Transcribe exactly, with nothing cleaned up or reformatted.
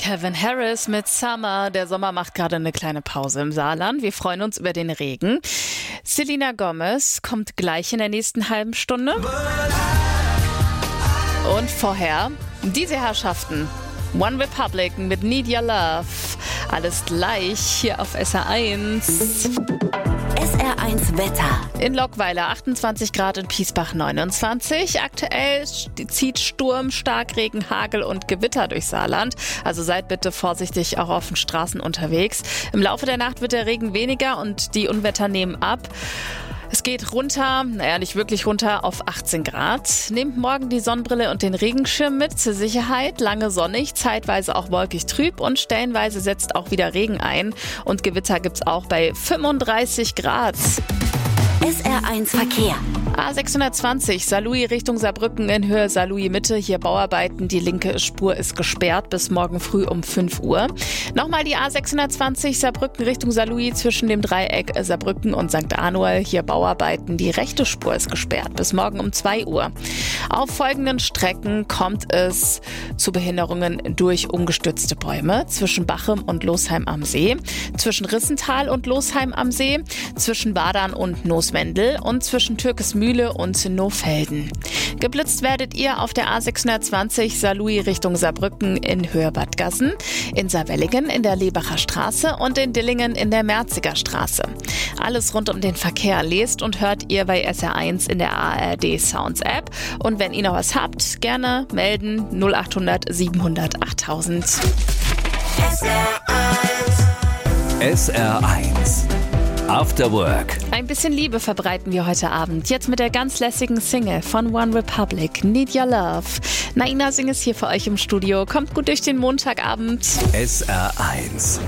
Calvin Harris mit Summer. Der Sommer macht gerade eine kleine Pause im Saarland. Wir freuen uns über den Regen. Selena Gomez kommt gleich in der nächsten halben Stunde. Und vorher diese Herrschaften. One Republic mit Need Your Love. Alles gleich hier auf S R eins. S R eins Wetter. In Lockweiler achtundzwanzig Grad, in Piesbach neunundzwanzig. Aktuell zieht Sturm, Starkregen, Hagel und Gewitter durch Saarland. Also seid bitte vorsichtig auch auf den Straßen unterwegs. Im Laufe der Nacht wird der Regen weniger und die Unwetter nehmen ab. Es geht runter, naja, nicht wirklich runter, auf achtzehn Grad. Nehmt morgen die Sonnenbrille und den Regenschirm mit zur Sicherheit. Lange sonnig, zeitweise auch wolkig trüb und stellenweise setzt auch wieder Regen ein. Und Gewitter gibt's auch bei fünfunddreißig Grad. S R eins Verkehr. A sechshundertzwanzig, Saarlouis Richtung Saarbrücken in Höhe Saarlouis Mitte. Hier Bauarbeiten, die linke Spur ist gesperrt bis morgen früh um fünf Uhr. Nochmal die A sechshundertzwanzig, Saarbrücken Richtung Saarlouis zwischen dem Dreieck Saarbrücken und Sankt Anual. Hier Bauarbeiten, die rechte Spur ist gesperrt bis morgen um zwei Uhr. Auf folgenden Strecken kommt es zu Behinderungen durch umgestürzte Bäume zwischen Bachem und Losheim am See, zwischen Rissental und Losheim am See, zwischen Wadern und Nooswendel und zwischen Türkesmühle und Nohfelden. Geblitzt werdet ihr auf der A sechshundertzwanzig Saarlouis Richtung Saarbrücken in Höhe Bad Gassen, in Saarwelligen in der Lebacher Straße und in Dillingen in der Merziger Straße. Alles rund um den Verkehr lest und hört ihr bei S R eins in der A R D Sounds App. Und wenn ihr noch was habt, gerne melden null acht hundert siebenhundert achttausend. S R eins. S R eins. After Work. Ein bisschen Liebe verbreiten wir heute Abend. Jetzt mit der ganz lässigen Single von One Republic, Need Your Love. Naina Singh ist hier für euch im Studio. Kommt gut durch den Montagabend. S R eins.